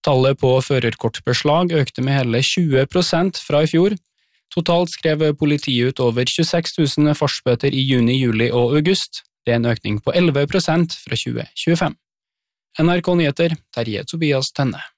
Tallet på førerkortbeslag økte med hele 20% fra i fjor. Totalt skrev politiet ut over 26 000 fartsbøter i juni, juli og august. Det er en økning på 11% fra 2025. NRK Nyheter, Terje Tobias Tønne.